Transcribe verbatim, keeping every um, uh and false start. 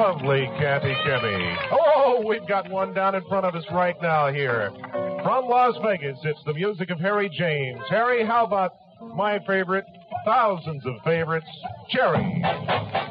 lovely Kathy Kimmy. Oh, we've got one down in front of us right now here. From Las Vegas, it's the music of Harry James. Harry, how about my favorite, thousands of favorites, Cherry?